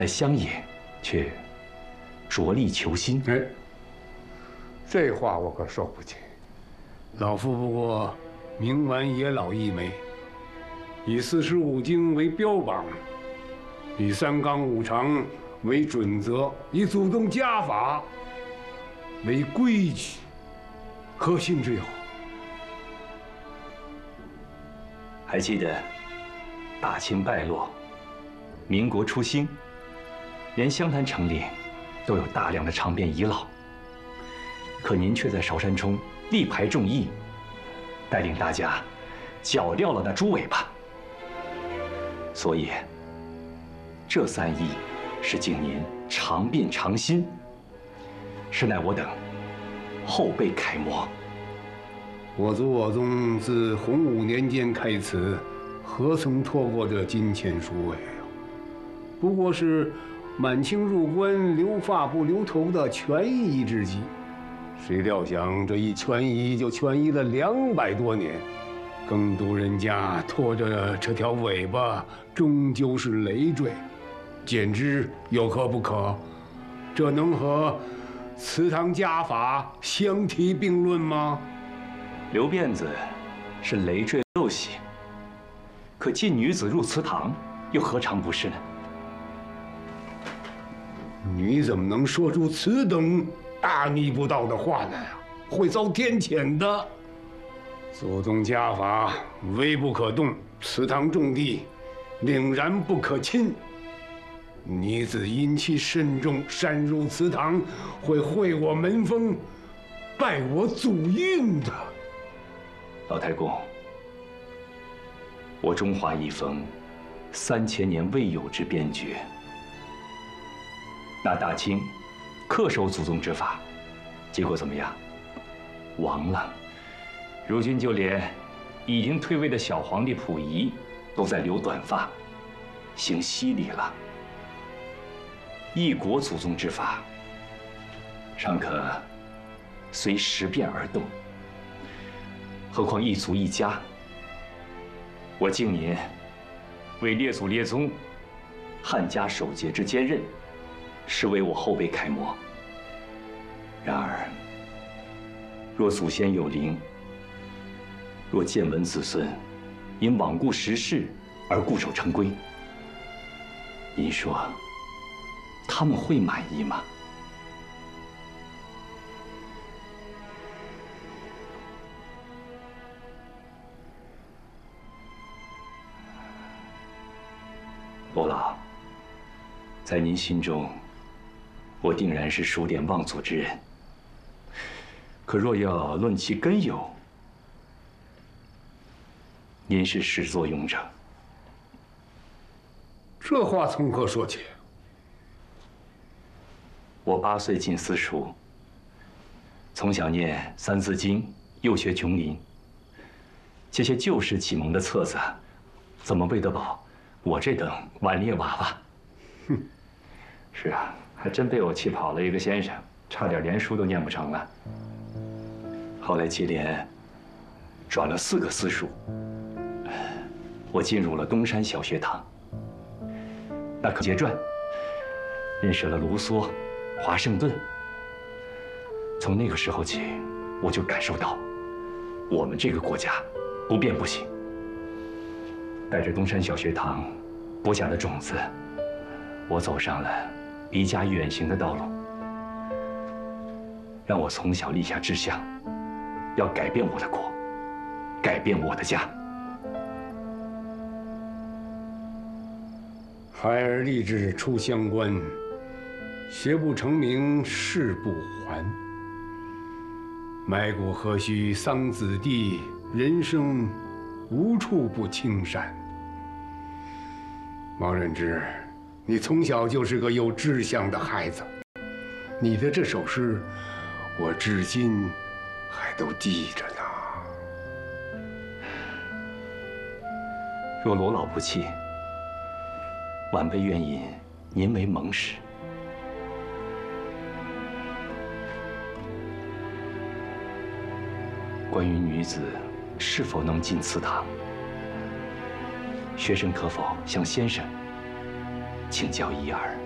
在乡野，却着力求新。 哎，这话我可受不起。老夫不过明完野老一枚，以45经为标榜，以3纲5常为准则，以祖宗家法为规矩，可信之有？ 还记得大清败落，民国初兴，连湘潭城里都有大量的长辫遗老，可您却在韶山中力排众议，带领大家绞掉了那猪尾巴。所以，这3亿是敬您长辫长心，实乃我等后辈楷模。 我祖我宗自洪武年间开祠，何曾托过这金钱书尾啊？不过是满清入关留发不留头的权宜之计，谁料想这一权宜就权宜了200多年，更多人家拖着这条尾巴，终究是累赘，简直有可不可？这能和祠堂家法相提并论吗？ 留辫子是累赘陋习，可禁女子入祠堂，又何尝不是呢？ 你怎么能说出此等大逆不道的话来啊？会遭天谴的。祖宗家法微不可动，祠堂重地凛然不可侵。女子阴气甚重，擅入祠堂，会毁我门风，败我祖运的。 老太公，我中华一封3000年未有之边诀，那大清恪守祖宗之法，结果怎么样？亡了。如今就连已经退位的小皇帝溥仪都在留短发，行西礼了。一国祖宗之法，尚可随时变而动，何况一族一家？我敬您为列祖列宗、汉家守节之坚韧，实为我后辈楷模。然而，若祖先有灵，若见闻子孙因罔顾时事而固守成规，您说他们会满意吗？罗老，在您心中，我定然是数典忘祖之人。可若要论其根由，您是始作俑者。 这话从何说起？ 我8岁进私塾，从小念《三字经》，又学琼林。这些旧时启蒙的册子，怎么喂得饱我这等顽劣娃娃？哼！是啊，还真被我气跑了一个先生，差点连书都念不成了。后来接连转了4个私塾，我进入了东山小学堂。那可结传，认识了卢梭、华盛顿。从那个时候起，我就感受到，我们这个国家不变不行。带着东山小学堂播下的种子，我走上了离家远行的道路，让我从小立下志向，要改变我的国，改变我的家。 孩儿立志出乡关，学不成名誓不还。埋骨何须桑梓地，人生无处不青山。毛任之，你从小就是个有志向的孩子，你的这首诗，我至今还都记着呢。 若罗老不弃，晚辈愿引您为盟师。关于女子是否能进祠堂，学生可否向先生请教一二？